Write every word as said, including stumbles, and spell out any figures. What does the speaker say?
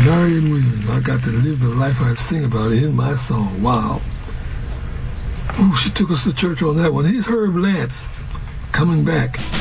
Marion Williams, I got to live the life I sing about in my song. Wow. Ooh, she took us to church on that one. Here's Herb Lance, Coming Back.